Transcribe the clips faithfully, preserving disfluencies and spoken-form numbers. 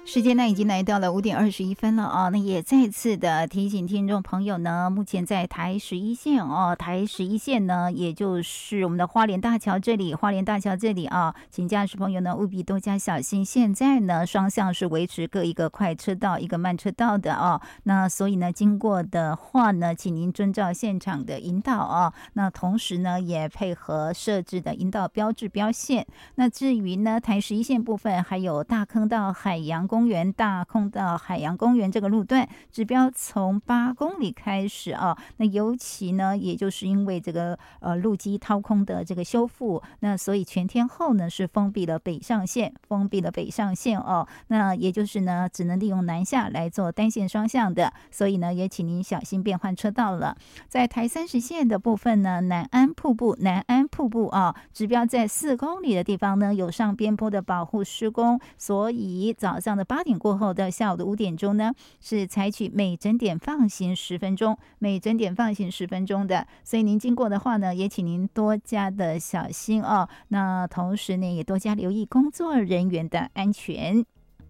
时间呢已经来到了五点二十一分了啊，那也再次的提醒听众朋友呢，目前在台十一线哦，台十一线呢，也就是我们的花莲大桥这里，花莲大桥这里啊，请驾驶朋友呢务必多加小心。现在呢，双向是维持各一个快车道，一个慢车道的哦，那所以呢，经过的话呢，请您遵照现场的引导啊，那同时呢，也配合设置的引导标志标线。那至于呢，台十一线部分，还有大坑到海洋公园、大坑到海洋公园这个路段，指标从八公里开始啊。那尤其呢，也就是因为这个呃路基掏空的这个修复，那所以全天候呢是封闭了北上线，封闭了北上线哦。那也就是呢，只能利用南下来做单线双向的，所以呢，也请您小心变换车道了。在台三十线的部分呢，南安瀑布，南安瀑布啊，指标在四公里的地方呢，有上边坡的保护施工，所以早上的八点过后到下午的五点钟呢，是采取每整点放行十分钟，每整点放行十分钟的，所以您经过的话呢，也请您多加的小心哦。那同时呢，也多加留意工作人员的安全。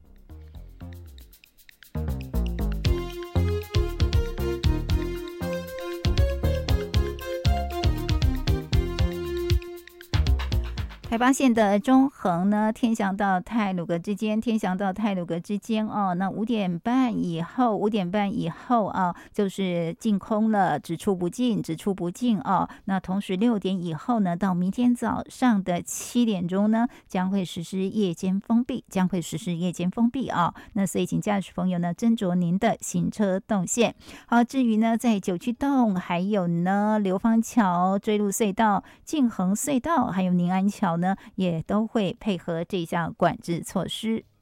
台八线的中横呢，天祥到太鲁阁之间，天祥到太鲁阁之间哦，那五点半以后，五点半以后啊，就是净空了，只出不进，只出不进哦。那同时六点以后呢，到明天早上的七点钟呢，将会实施夜间封闭，将会实施夜间封闭啊。那所以请驾驶朋友呢，斟酌您的行车动线。好，至于呢，在九曲洞，还有呢流芳桥、追鹿隧道、静衡隧道，还有宁安桥呢，也都会配合这项管制措施。